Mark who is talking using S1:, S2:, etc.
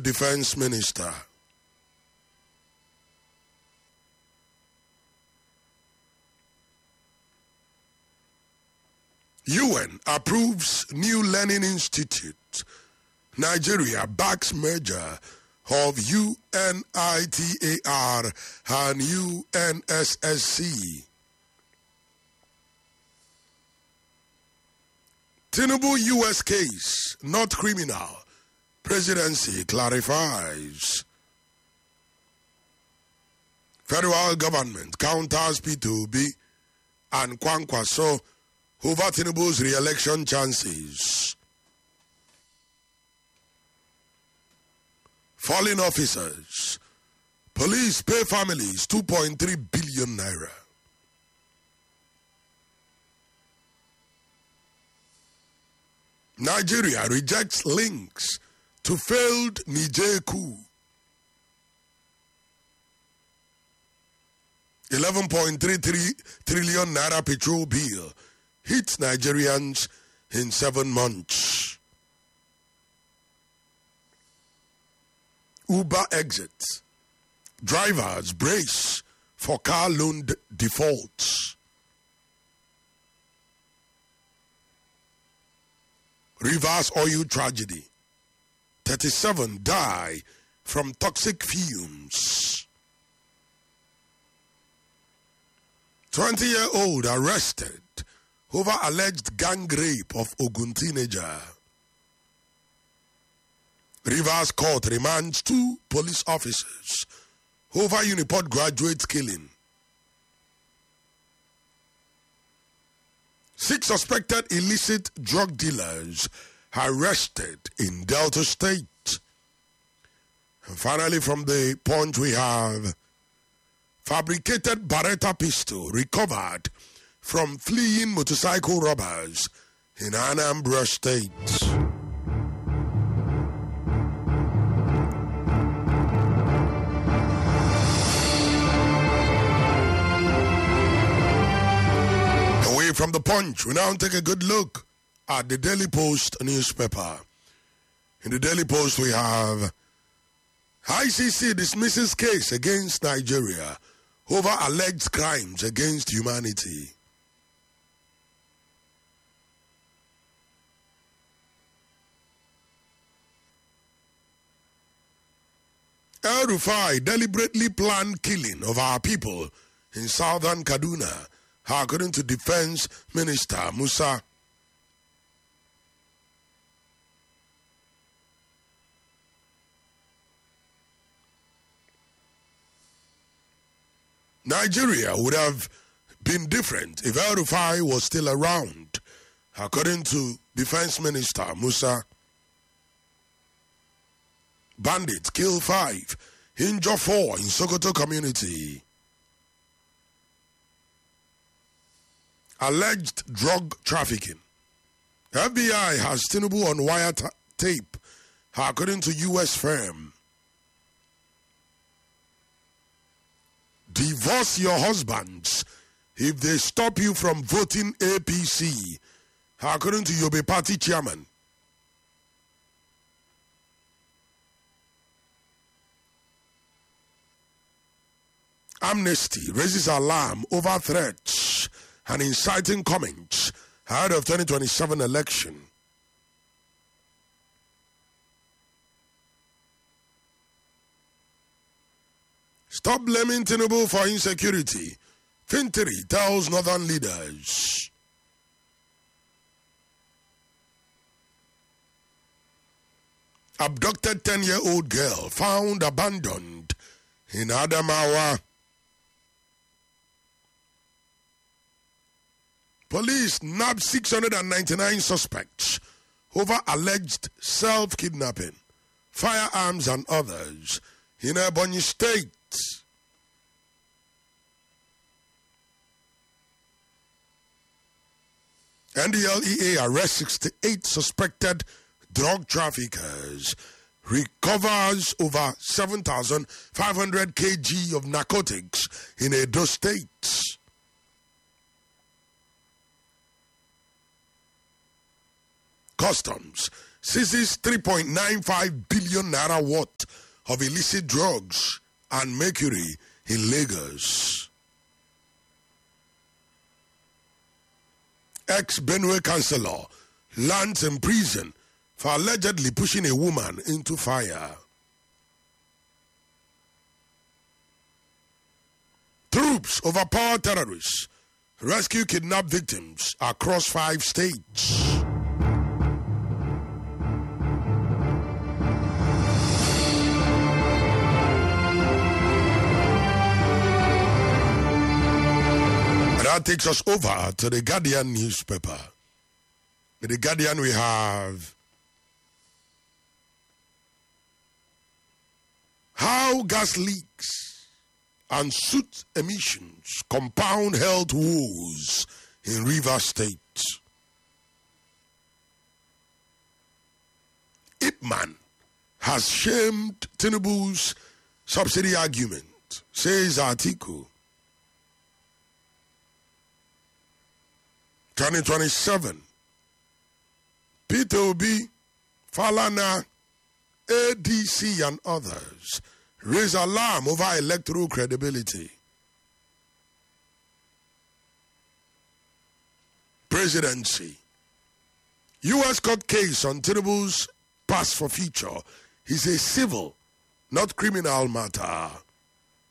S1: Defense Minister. UN approves new learning institute. Nigeria backs merger of UNITAR and UNSSC. Tinubu US case, not criminal. Presidency clarifies. Federal government counters P2B and Kwankwaso over Tinubu's re-election chances. Fallen officers. Police pay families 2.3 billion naira. Nigeria rejects links to failed Niger coup. 11.33 trillion naira petrol bill hits Nigerians in 7 months. Uber exits. Drivers brace for car loan defaults. Rivers oil tragedy. 37 die from toxic fumes. 20-year-old arrested over alleged gang rape of Ogun teenager. Rivers court remands 2 police officers over Uniport graduate killing. 6 suspected illicit drug dealers arrested in Delta State. And finally, from the Punch, we have fabricated Beretta pistol recovered from fleeing motorcycle robbers in Anambra State. Away from the Punch, we now take a good look at the Daily Post newspaper. In the Daily Post, we have ICC dismisses case against Nigeria over alleged crimes against humanity. El-Rufai deliberately planned killing of our people in southern Kaduna, according to Defense Minister Musa. Nigeria would have been different if El-Rufai was still around, according to Defense Minister Musa. Bandits kill 5, injure 4 in Sokoto community. Alleged drug trafficking. FBI has Tinubu on wiretape, according to U.S. firm. Divorce your husbands if they stop you from voting APC, according to Yobe Party chairman. Amnesty raises alarm over threats and inciting comments ahead of 2027 election. Stop blaming Tinubu for insecurity. Fintiri tells northern leaders. Abducted 10-year-old girl found abandoned in Adamawa. Police nabbed 699 suspects over alleged self-kidnapping, firearms and others in Ebonyi State. NDLEA arrests 68 suspected drug traffickers, recovers over 7,500 kg of narcotics in Edo State. Customs seizes 3.95 billion naira worth of illicit drugs and mercury in Lagos. Ex-Benue councillor lands in prison for allegedly pushing a woman into fire. Troops overpower terrorists, rescue kidnapped victims across 5 states. That takes us over to the Guardian newspaper. In the Guardian, we have how gas leaks and soot emissions compound health woes in Rivers State. Ipman has shamed Tinubu's subsidy argument, says Atiku. 2027. Peter Obi, Falana, ADC and others raise alarm over electoral credibility. Presidency. U.S. court case on Tinubu's pass for future is a civil, not criminal matter.